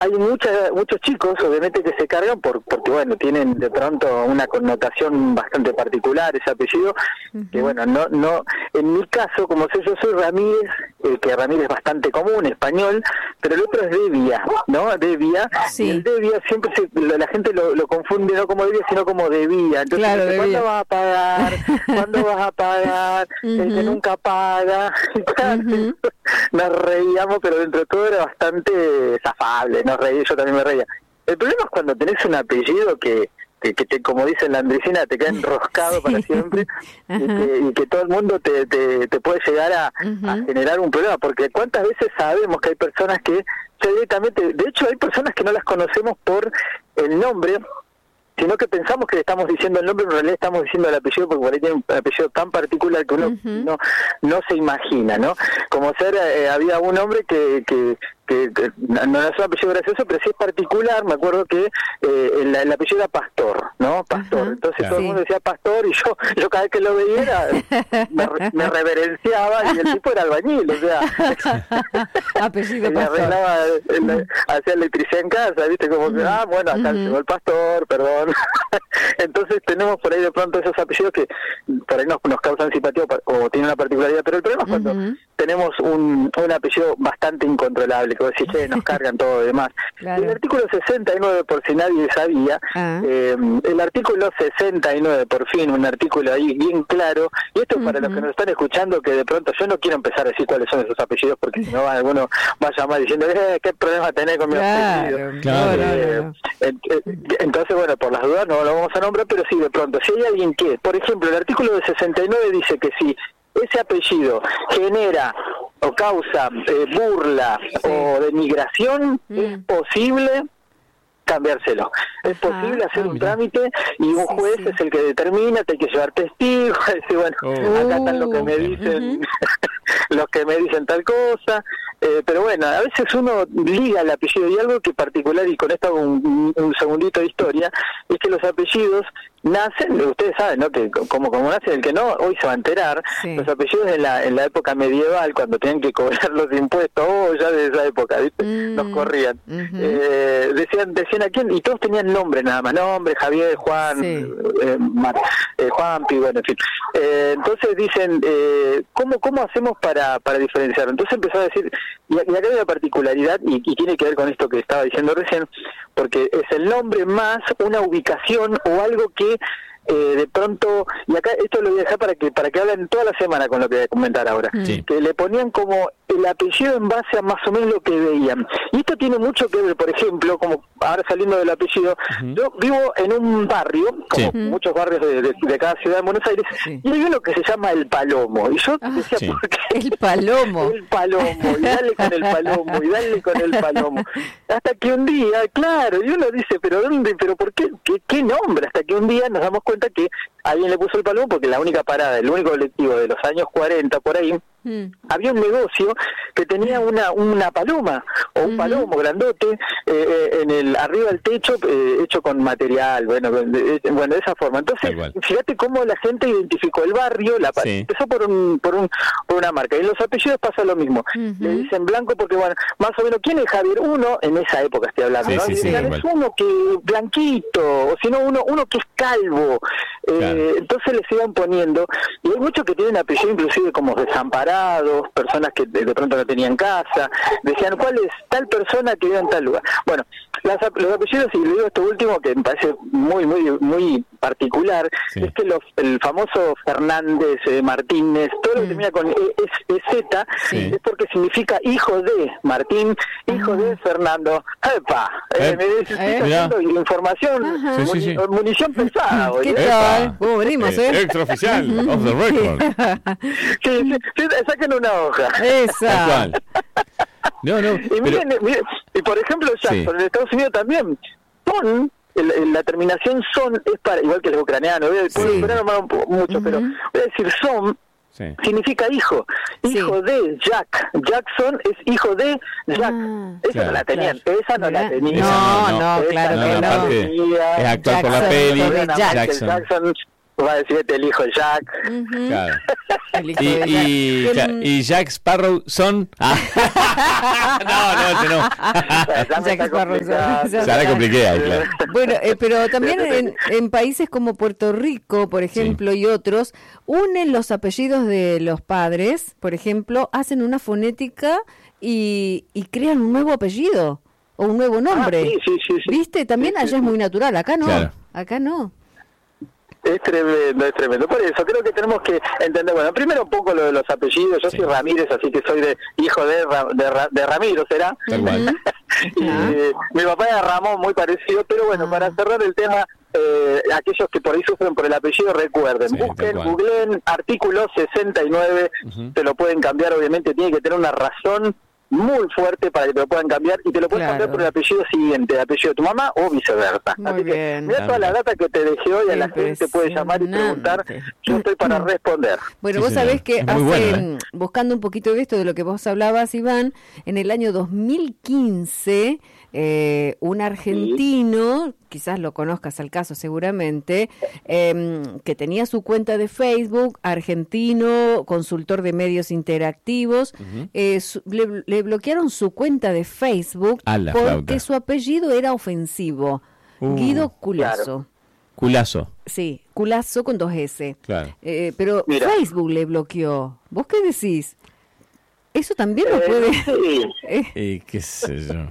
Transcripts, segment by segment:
hay muchos chicos, obviamente, que se cargan porque, bueno, tienen de pronto una connotación bastante particular ese apellido, que bueno, no en mi caso, como sé, yo soy Ramírez, que Ramírez es bastante común, español, pero el otro es Devia, ¿no? Devia, sí. Y el Devia siempre la gente lo confunde no como Devia, sino como Devia. Entonces, claro, dice, ¿cuándo vas a pagar? ¿Cuándo vas a pagar? Que nunca paga. Nos reíamos, pero dentro de todo era bastante zafable, nos reí, yo también me reía. El problema es cuando tenés un apellido que te, como dice la Andresina, te queda enroscado para siempre y que todo el mundo te puede llegar a generar un problema, porque cuántas veces sabemos que hay personas que directamente, de hecho hay personas que no las conocemos por el nombre, sino que pensamos que le estamos diciendo el nombre, pero en realidad estamos diciendo el apellido, porque por ahí tiene un apellido tan particular que uno no se imagina, ¿no? Como había un hombre que no es un apellido gracioso, pero sí es particular. Me acuerdo que el apellido era Pastor, ¿no? Pastor. Entonces todo el mundo decía Pastor, y yo cada vez que lo veía me reverenciaba, y el tipo era albañil, o sea, apellido Pastor. Hacía electricidad en casa, ¿viste? Como que, bueno, acá llegó el Pastor, perdón. Entonces tenemos por ahí de pronto esos apellidos que por ahí nos causan simpatía o tienen una particularidad, pero el problema es cuando tenemos un apellido bastante incontrolable, que vos decís, che, nos cargan todo y demás. Claro. El artículo 69, por si nadie sabía, el artículo 69, por fin, un artículo ahí bien claro, y esto para los que nos están escuchando, que de pronto yo no quiero empezar a decir cuáles son esos apellidos, porque si no alguno va a llamar diciendo, ¿qué problema tenés con mi apellido? Claro. Entonces, bueno, por las dudas no lo vamos a nombrar, pero sí, de pronto, si hay alguien que, por ejemplo, el artículo de 69 dice que si ese apellido genera o causa burla o denigración, es posible cambiárselo. Es posible hacer un trámite y un juez es el que determina, te hay que llevar testigos, decir, bueno, acá están los que me dicen los que me dicen tal cosa, pero bueno, a veces uno liga el apellido, y algo que particular, y con esto hago un segundito de historia, es que los apellidos nacen, ustedes saben, ¿no? Que como nace el que no, hoy se va a enterar, los apellidos en la época medieval, cuando tenían que cobrar los impuestos, ya de esa época, ¿viste? Nos corrían. Decían a quién, y todos tenían nombre nada más, nombre, Javier, Juan, Juanpi, bueno, en fin. Entonces dicen, ¿cómo hacemos para diferenciarlo? Entonces empezó a decir, y acá hay una particularidad, y tiene que ver con esto que estaba diciendo recién, porque es el nombre más una ubicación o algo que de pronto, y acá esto lo voy a dejar para que hablen toda la semana con lo que voy a comentar ahora, que le ponían como el apellido en base a más o menos lo que veían. Y esto tiene mucho que ver, por ejemplo, como ahora saliendo del apellido, yo vivo en un barrio, como muchos barrios de cada ciudad de Buenos Aires, y hay uno que se llama El Palomo. Y yo decía, ¿por qué? El Palomo. El Palomo, y dale con el Palomo, y dale con el Palomo. Hasta que un día, claro, y uno dice, ¿pero dónde? ¿Pero por qué? ¿Qué nombre? Hasta que un día nos damos cuenta que alguien le puso el Palomo porque la única parada, el único colectivo de los años 40 por ahí, había un negocio que tenía una paloma o un palomo grandote arriba del techo, hecho con material, bueno, de esa forma. Entonces, fíjate cómo la gente identificó el barrio, empezó por una marca, y en los apellidos pasa lo mismo. Le dicen Blanco porque, bueno, más o menos, ¿quién es Javier? Uno, en esa época estoy hablando, ¿no? Es uno que blanquito, o si no, uno que es calvo. Entonces les iban poniendo, y hay muchos que tienen apellido inclusive como desamparados, personas que de pronto no tenían casa, decían, ¿cuál es tal persona que vive en tal lugar? Bueno, los apellidos, y le digo esto último que me parece muy, muy, muy particular, es que el famoso Fernández, Martínez, todo lo que termina con Z, es porque significa hijo de Martín, hijo de Fernando. ¡Epa! Me estoy haciendo información, munición pesada. ¿Qué tal? ¿Cómo venimos, Extraoficial, off the record. Sí, saquen una hoja. Esa. No, y miren, y por ejemplo, Jackson, en Estados Unidos también, son, la terminación son es para, igual que el ucraniano, mucho, pero voy a decir son, significa hijo de Jack. Jackson es hijo de Jack. Esa no la tenían, esa no la tenían. No, claro que no. Es actual por la peli, Jackson. Va a decir que te elijo Jack. Claro. El hijo de Jack. Y Jack Sparrow son... No, ese no. Jack Sparrow. Ya la compliqué ahí, claro. Bueno, pero también en países como Puerto Rico, por ejemplo, y otros, unen los apellidos de los padres, por ejemplo, hacen una fonética y crean un nuevo apellido o un nuevo nombre. Sí. ¿Viste? También allá es muy natural, acá no. Claro. Acá no. Es tremendo. Por eso creo que tenemos que entender, bueno, primero un poco lo de los apellidos. Yo soy Ramírez, así que soy hijo de Ramiro, ¿será? Tal cual. Y mi papá era Ramón, muy parecido, pero bueno, para cerrar el tema, aquellos que por ahí sufren por el apellido, recuerden, googleen artículo 69, te lo pueden cambiar, obviamente tiene que tener una razón muy fuerte para que te lo puedan cambiar, y te lo pueden cambiar por el apellido siguiente, el apellido de tu mamá o viceversa. Muy Así bien. que mira toda la data que te dejé hoy, a la gente puede llamar y preguntar, yo estoy para responder. Bueno, Sí, vos señor. sabés que Es muy bueno, buscando un poquito de esto, de lo que vos hablabas, Iván, en el año 2015, un argentino, quizás lo conozcas al caso seguramente, que tenía su cuenta de Facebook, argentino, consultor de medios interactivos, le bloquearon su cuenta de Facebook porque su apellido era ofensivo. Guido Culazo. Claro. Culazo. Sí, Culazo con 2 S. Claro. Pero Mira. Facebook le bloqueó. ¿Vos qué decís? Eso también lo puede... Sí. Y qué sé yo.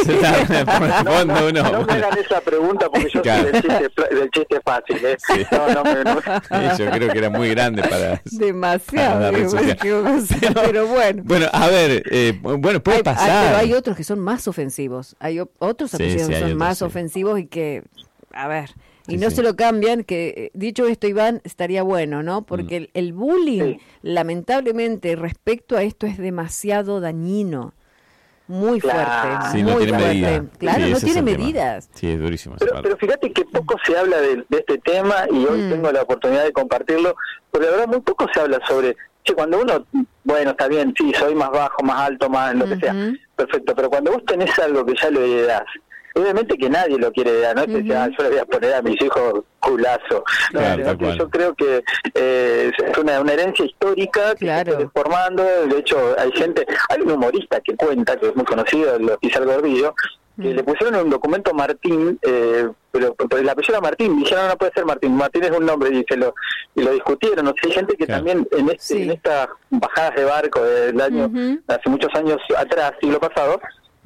No me hagan esa pregunta porque yo soy del chiste fácil. Sí. No. Yo creo que era muy grande para... Demasiado. para la red social. Pero bueno. Bueno, a ver, bueno, puede pasar. Pero hay otros que son más ofensivos. Hay otros apellidos que son más otros, ofensivos y que, a ver, y Sí, no sí. se lo cambian, que dicho esto, Iván, estaría bueno, ¿no? Porque el bullying, lamentablemente, respecto a esto es demasiado dañino. Muy fuerte. Sí, muy no tiene fuerte. medida. Claro, Sí, no ese tiene es el tema. medidas. Sí, es durísimo esa parte. Pero fíjate que poco se habla de este tema, y hoy tengo la oportunidad de compartirlo, porque la verdad muy poco se habla sobre, cuando uno, bueno, está bien, sí, soy más bajo, más alto, más lo que sea, perfecto, pero cuando vos tenés algo que ya lo heredás, obviamente que nadie lo quiere heredar, no es que yo le voy a poner a mis hijos Culazo, no, Claro, sino que yo creo que es una herencia histórica que se está formando. De hecho hay un humorista que cuenta, que es muy conocido, Lizal Gordillo, que le pusieron en un documento Martín, pero el apellido era Martín, dijeron no puede ser Martín es un nombre, y lo discutieron. O sea, hay gente que también en estas bajadas de barco del año, hace muchos años atrás, siglo pasado,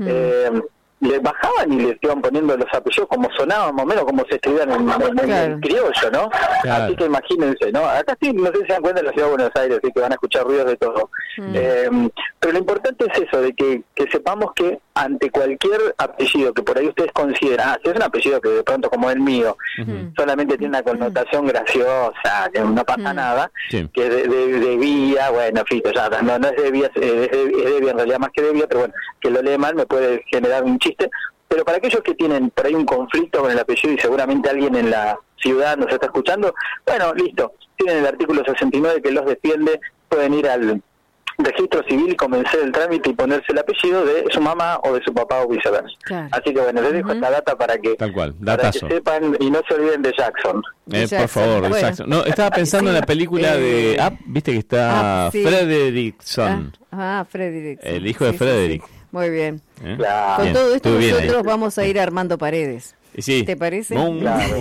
le bajaban y le iban poniendo los apellidos como sonaban, más o menos como se escribían en criollo, ¿no? Claro. Así que imagínense, ¿no? Acá sí, no sé si se dan cuenta en la ciudad de Buenos Aires, así que van a escuchar ruidos de todo. Pero lo importante es eso, de que sepamos que ante cualquier apellido que por ahí ustedes consideran, si es un apellido que de pronto como el mío, solamente tiene una connotación graciosa, que no pasa nada, que de vía, bueno, fito, ya no es de vía, es de vía en realidad, más que de vía, pero bueno, que lo lee mal me puede generar un chiste. Pero para aquellos que tienen por ahí un conflicto con el apellido, y seguramente alguien en la ciudad nos está escuchando, bueno, listo, tienen el artículo 69 que los defiende, pueden ir al registro civil y comenzar el trámite y ponerse el apellido de su mamá o de su papá o viceversa. Claro. Así que bueno, les dejo esta data para que, tal cual, para que sepan y no se olviden de Jackson. Por favor, de Jackson. No, estaba pensando en la película de viste que está Frederickson. Frederickson. El hijo de Frederick. Muy bien. Claro. Con todo esto nosotros vamos a ir armando paredes. Sí. ¿Te parece? Claro.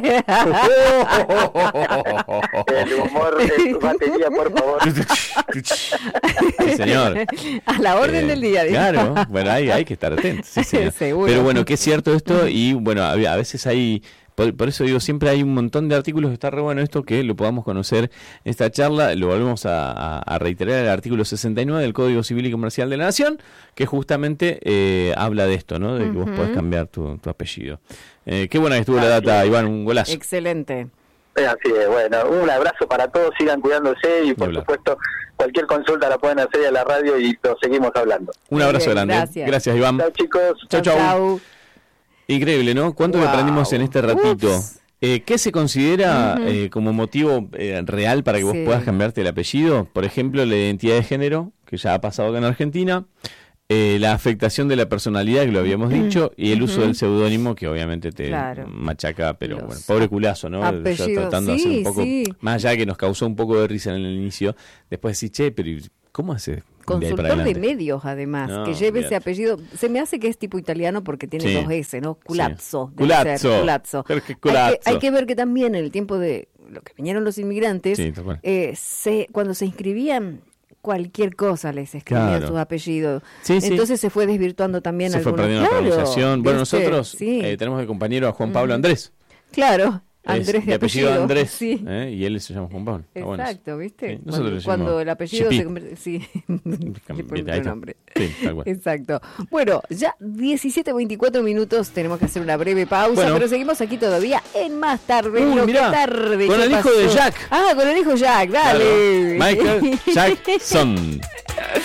El humor es batería, por favor. Sí, señor. A la orden del día. Claro, bueno, hay que estar atentos. Sí, seguro. Pero bueno, que es cierto esto, y bueno, a veces hay... Por eso digo, siempre hay un montón de artículos, está re bueno esto, que lo podamos conocer en esta charla. Lo volvemos a reiterar, el artículo 69 del Código Civil y Comercial de la Nación, que justamente habla de esto, ¿no? De que vos podés cambiar tu apellido. Qué buena que estuvo la data, Iván, un golazo. Excelente. Así es, bueno, un abrazo para todos, sigan cuidándose y por supuesto cualquier consulta la pueden hacer a la radio y lo seguimos hablando. Un abrazo grande. Gracias, Iván. Chao, chicos. Chau. Increíble, ¿no? ¿Cuánto le aprendimos en este ratito? ¿Qué se considera como motivo real para que vos puedas cambiarte el apellido? Por ejemplo, la identidad de género, que ya ha pasado acá en Argentina. la afectación de la personalidad, que lo habíamos dicho, y el uso del seudónimo, que obviamente te machaca, pero bueno, pobre culazo, ¿no? Apellido, ya tratando de hacer un poco, más allá de que nos causó un poco de risa en el inicio, después decís, che, pero ¿cómo hace? Consultor de medios, además, que lleve ese apellido. Se me hace que es tipo italiano porque tiene dos S, ¿no? Culazzo. Culazzo. Hay que ver que también en el tiempo de lo que vinieron los inmigrantes, cuando se inscribían, cualquier cosa les escribían sus apellidos. Entonces se fue desvirtuando también algunos. Se fue perdiendo la pronunciación. Bueno, nosotros tenemos de compañero a Juan Pablo Andrés. Claro. Andrés de apellido Andrés, y él se llama Juan Pablo. Exacto, ¿viste? Cuando el apellido se convierte... le ponen otro nombre. Tal cual. Exacto. Bueno, ya 17:24, tenemos que hacer una breve pausa, pero seguimos aquí todavía en Más Tarde. Tarde. Con el hijo de Jack. Con el hijo Jack, dale. Claro. Michael Jackson.